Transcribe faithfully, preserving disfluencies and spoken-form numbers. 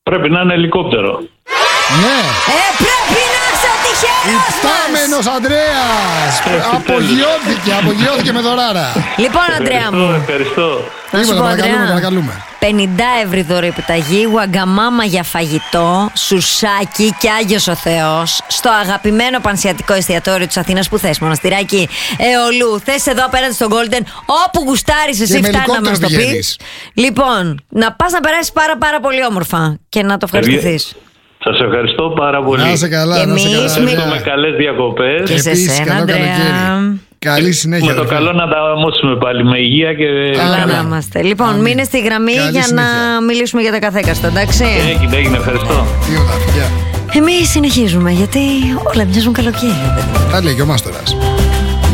Πρέπει να είναι ελικόπτερο. Ναι. Ε, πρέπει να είσαι ο τυχερός μας. Υπτάμενος Ανδρέας. Απογειώθηκε, απογειώθηκε με δωράρα. Λοιπόν, Ανδρέα μου, Ευχαριστώ. να σου Τίποτα, πω, παρακαλούμε, Ανδρέα, παρακαλούμε. πενήντα ευρώ δώρο επιταγή, γουαγκαμάμα για φαγητό, σουσάκι και Άγιος ο Θεός στο αγαπημένο πανσιατικό εστιατόριο της Αθήνας. Που θες, Μοναστηράκι, Εολού, θες εδώ απέναντι στο Golden, όπου γουστάρεις εσύ, με φτάνει να μας το ελικόπτερο πεις. Λοιπόν, να πας να περάσεις πάρα πάρα πολύ όμορφα και να το ευχαριστηθείς. Σας ευχαριστώ πάρα πολύ. Να είσαι καλά, Και να είσαι εμείς καλά. με- Ευχαριστώ, με καλές διακοπές. Και σε Επίσης, σένα, καλό Ανδρέα. καλοκαίρι. Καλή συνέχεια. Με το αδερφέ. καλό να τα αμώσουμε πάλι με υγεία και Καλά. Καλά καλά. να είμαστε. Λοιπόν, Αμήν. μείνε στη γραμμή Καλή για συνέχεια. να μιλήσουμε για τα καθέκαστα, εντάξει. Έγινε, έγινε, ευχαριστώ. Τίποτα, φιλιά. Εμείς συνεχίζουμε γιατί όλα μοιάζουν καλοκαίρι, παιδί. Τα λέει και ο Μάστορας.